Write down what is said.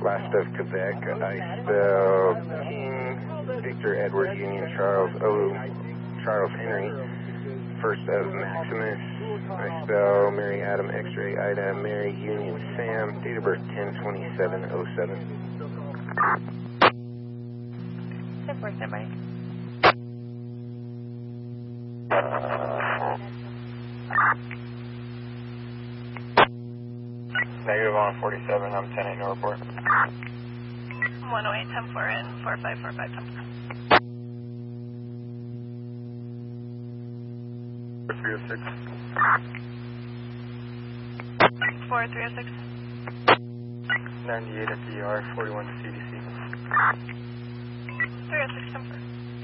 last of Quebec. I spell King, Victor, Edward, Union, Charles, Charles Henry. First of Maximus. I spell Mary, Adam, X-ray, Ida, Mary, Union, Sam. Date of birth 10/27/07. 10-4, stand by. Negative on 47, I'm 10-8, no report. 108, 10-4 in, 4545, 306. 4306. 98 at the ER, 41 to CDC. 306, 10-4.